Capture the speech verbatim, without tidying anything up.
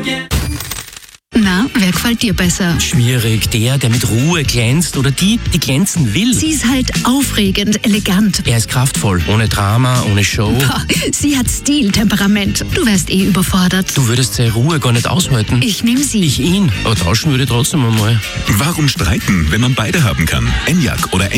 Na, wer gefällt dir besser? Schwierig. Der, der mit Ruhe glänzt oder die, die glänzen will. Sie ist halt aufregend, elegant. Er ist kraftvoll. Ohne Drama, ohne Show. Boah, sie hat Stil, Temperament. Du wärst eh überfordert. Du würdest seine Ruhe gar nicht aushalten. Ich nehm sie. Ich ihn. Aber tauschen würde ich trotzdem einmal. Warum streiten, wenn man beide haben kann? Enyaq oder